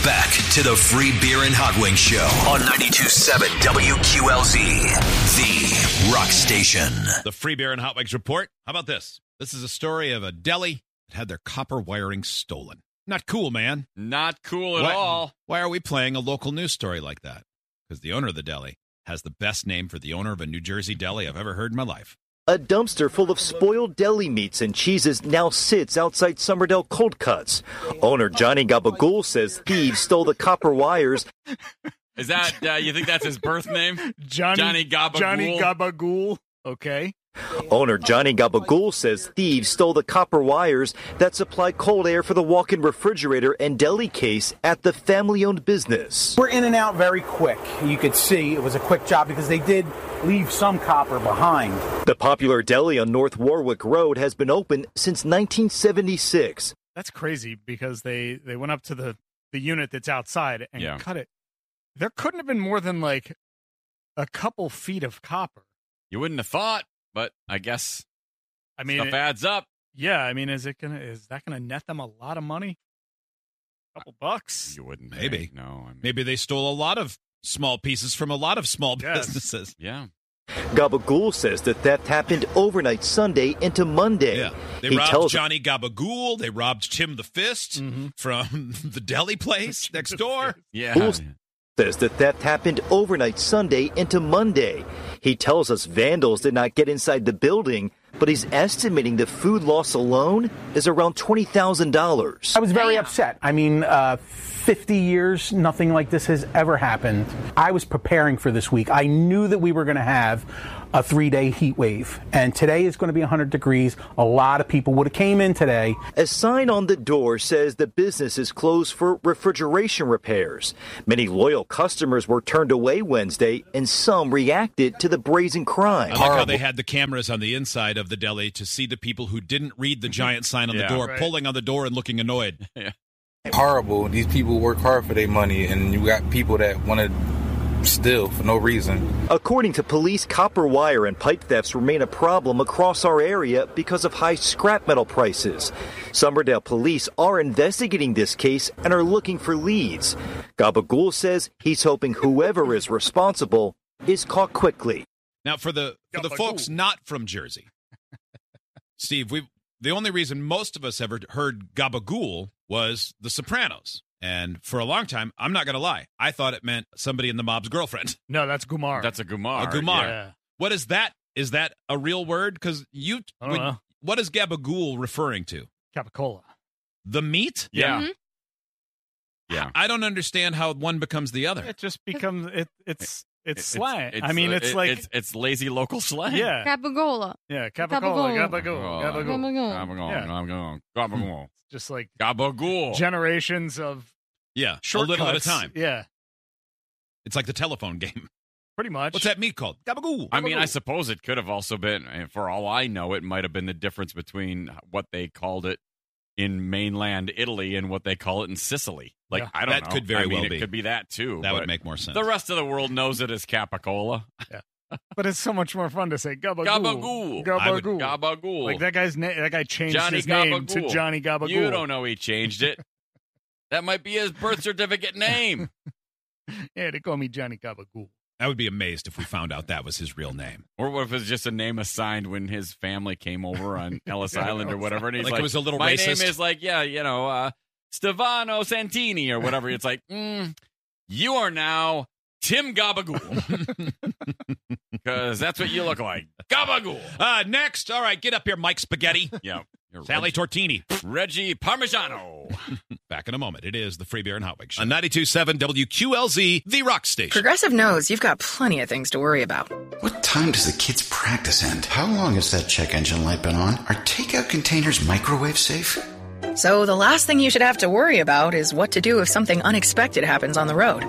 back to the Free Beer and Hot Wings Show on 92.7 WQLZ, the rock station. The Free Beer and Hot Wings Report. How about this? This is a story of a deli that had their copper wiring stolen. Not cool, man. Not cool at all. Why are we playing a local news story like that? Because the owner of the deli has the best name for the owner of a New Jersey deli I've ever heard in my life. A dumpster full of spoiled deli meats and cheeses now sits outside Summerdale Cold Cuts. Owner Johnny Gabagool says thieves stole the copper wires. Is that, you think that's his birth name? Johnny Gabagool? Johnny Gabagool. Okay. Owner Johnny Gabagool says thieves stole the copper wires that supply cold air for the walk-in refrigerator and deli case at the family-owned business. We're in and out very quick. You could see it was a quick job because they did leave some copper behind. The popular deli on North Warwick Road has been open since 1976. That's crazy because they went up to the unit that's outside and cut it. There couldn't have been more than like a couple feet of copper. You wouldn't have thought, but I guess stuff adds up. Yeah, I mean, is that gonna net them a lot of money? A couple bucks? You wouldn't. Maybe. Think. No. Maybe they stole a lot of small pieces from a lot of small businesses. Yeah. Gabagool says the theft happened overnight Sunday into Monday. Yeah. They robbed Johnny Gabagool. They robbed Tim the Fist from the deli place next door. Yeah. Says the theft happened overnight Sunday into Monday. He tells us vandals did not get inside the building, but he's estimating the food loss alone is around $20,000. I was very upset. I mean, 50 years, nothing like this has ever happened. I was preparing for this week. I knew that we were going to have a 3-day heat wave, and today is going to be 100 degrees. A lot of people would have came in today. A sign on the door says the business is closed for refrigeration repairs. Many loyal customers were turned away Wednesday, and some reacted to the brazen crime. I like how they had the cameras on the inside of the deli to see the people who didn't read the giant sign on the door, pulling on the door and looking annoyed. Horrible. These people work hard for their money, and you got people that want to steal for no reason. According to police, copper wire and pipe thefts remain a problem across our area because of high scrap metal prices. Summerdale police are investigating this case and are looking for leads. Gabagool says he's hoping whoever is responsible is caught quickly. Now, for the folks not from Jersey, Steve, the only reason most of us ever heard Gabagool was The Sopranos. And for a long time, I'm not going to lie, I thought it meant somebody in the mob's girlfriend. No, that's Gumar. That's a Gumar. A Gumar. Yeah. What is that? Is that a real word? Because what is Gabagool referring to? Capicola. The meat? Yeah. Mm-hmm. Yeah. I don't understand how one becomes the other. It just becomes it's slang. It's lazy local slang. Yeah. Capicola. Yeah, Capicola. Gabagool. Just like Gabagool. Generations of a shortcuts. little at a time. Yeah. It's like the telephone game. Pretty much. What's that meat called? Gabagool. I mean, I suppose it could have also been, for all I know, it might have been the difference between what they called it in mainland Italy and what they call it in Sicily. Like, I don't know. That could very well be. It could be that, too. That would make more sense. The rest of the world knows it as Capicola. Yeah. But it's so much more fun to say Gabagool. Gabagool. Gabagool. Like that guy changed Johnny his name Gabagool. to Johnny Gabagool. You don't know he changed it. That might be his birth certificate name. Yeah, they call me Johnny Gabagool. I would be amazed if we found out that was his real name. Or what if it's just a name assigned when his family came over on Ellis Island or whatever, and he's like, it was a little my racist. name is like, Stefano Santini or whatever. It's like, you are now Tim Gabagool. Because that's what you look like. Gabagool. Next. All right, get up here, Mike Spaghetti. Yeah. Sally Tortini. Reggie Parmigiano. Back in a moment. It is the Free Beer and Hot Wings Show. On 92.7 WQLZ, the rock station. Progressive knows you've got plenty of things to worry about. What time does the kids' practice end? How long has that check engine light been on? Are takeout containers microwave safe? So the last thing you should have to worry about is what to do if something unexpected happens on the road.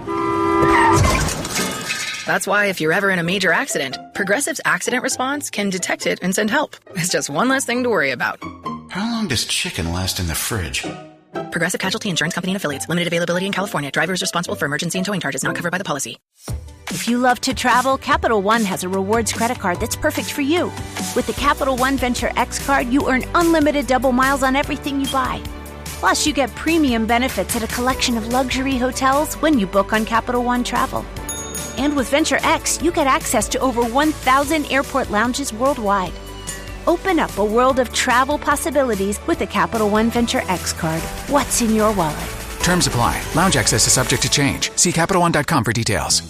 That's why if you're ever in a major accident, Progressive's accident response can detect it and send help. It's just one less thing to worry about. How long does chicken last in the fridge? Progressive Casualty Insurance Company and Affiliates. Limited availability in California. Driver is responsible for emergency and towing charges not covered by the policy. If you love to travel, Capital One has a rewards credit card that's perfect for you. With the Capital One Venture X card, you earn unlimited double miles on everything you buy. Plus, you get premium benefits at a collection of luxury hotels when you book on Capital One Travel. And with Venture X, you get access to over 1,000 airport lounges worldwide. Open up a world of travel possibilities with a Capital One Venture X card. What's in your wallet? Terms apply. Lounge access is subject to change. See CapitalOne.com for details.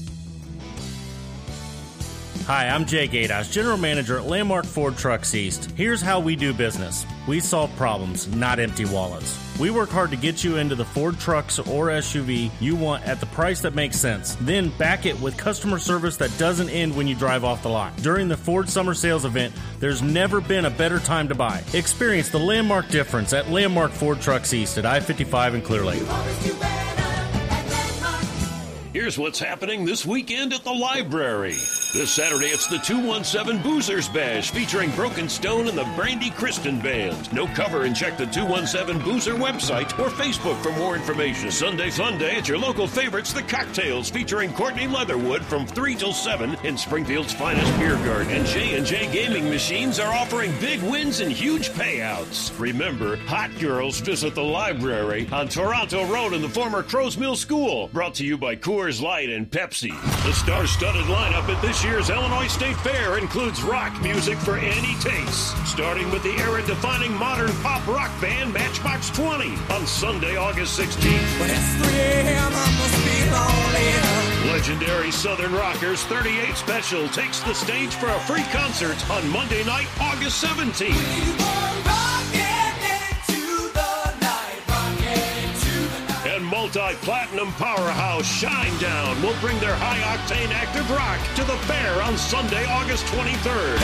Hi, I'm Jay Gatos, General Manager at Landmark Ford Trucks East. Here's how we do business. We solve problems, not empty wallets. We work hard to get you into the Ford trucks or SUV you want at the price that makes sense. Then back it with customer service that doesn't end when you drive off the lot. During the Ford Summer Sales event, there's never been a better time to buy. Experience the Landmark difference at Landmark Ford Trucks East at I-55 in Clear Lake. Here's what's happening this weekend at the library. This Saturday, it's the 217 Boozers Bash featuring Broken Stone and the Brandy Kristen Band. No cover and check the 217 Boozer website or Facebook for more information. Sunday Fun Day at your local favorites, The Cocktails, featuring Courtney Leatherwood from 3 till 7 in Springfield's finest beer garden. And J&J Gaming Machines are offering big wins and huge payouts. Remember, hot girls visit the library on Toronto Road in the former Crow's Mill School. Brought to you by Coors Light and Pepsi. The star-studded lineup at this year's Illinois State Fair includes rock music for any taste, starting with the era-defining modern pop rock band Matchbox 20 on Sunday, August 16th. When it's 3 a.m., I must be lonely. Legendary Southern Rockers 38 Special takes the stage for a free concert on Monday night, August 17th. Multi-platinum powerhouse Shinedown will bring their high-octane active rock to the fair on Sunday, August 23rd.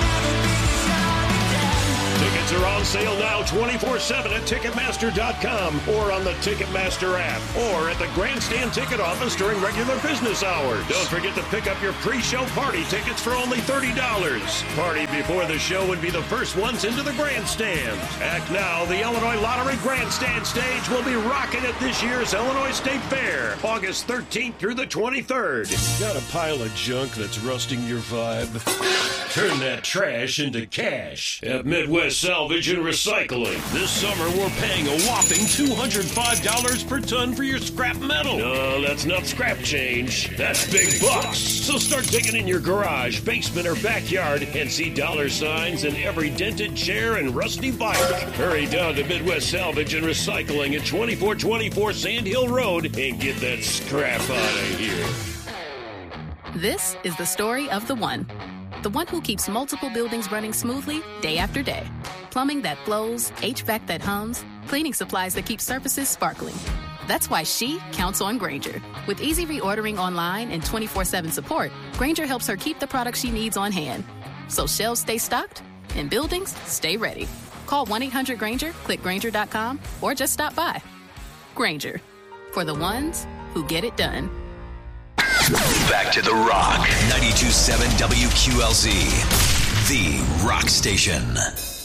Tickets are on sale now 24/7 at Ticketmaster.com or on the Ticketmaster app or at the Grandstand ticket office during regular business hours. Don't forget to pick up your pre-show party tickets for only $30. Party before the show would be the first ones into the Grandstand. Act now, the Illinois Lottery Grandstand stage will be rocking at this year's Illinois State Fair, August 13th through the 23rd. Got a pile of junk that's rusting your vibe? Turn that trash into cash at Midwest Salvage and Recycling. This summer, we're paying a whopping $205 per ton for your scrap metal. No, that's not scrap change. That's big bucks. So start digging in your garage, basement, or backyard and see dollar signs in every dented chair and rusty bike. Hurry down to Midwest Salvage and Recycling at 2424 Sand Hill Road and get that scrap out of here. This is the story of the one who keeps multiple buildings running smoothly day after day. Plumbing that flows, HVAC that hums, cleaning supplies that keep surfaces sparkling. That's why she counts on Grainger. With easy reordering online and 24/7 support, Grainger helps her keep the products she needs on hand. So shelves stay stocked and buildings stay ready. Call 1-800-GRAINGER, click Grainger.com, or just stop by. Grainger, for the ones who get it done. Back to The Rock, 92.7 WQLZ, the rock station.